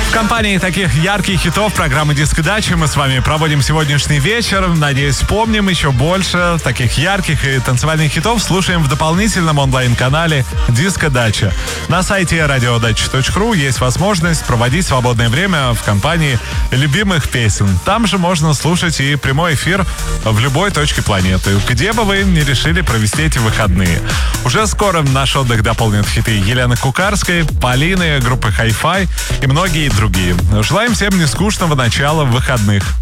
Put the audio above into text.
В компании таких ярких хитов программы «Диско-дача» мы с вами проводим сегодняшний вечер. Надеюсь, помним еще больше таких ярких и танцевальных хитов. Слушаем в дополнительном онлайн-канале «Диско-дача». На сайте radiodacha.ru есть возможность проводить свободное время в компании любимых песен. Там же можно слушать и прямой эфир в любой точке планеты, где бы вы не решили провести эти выходные. Уже скоро наш отдых дополнят хиты Елены Кукарской, Полины, группы Hi-Fi и многие другие. Желаем всем нескучного начала выходных.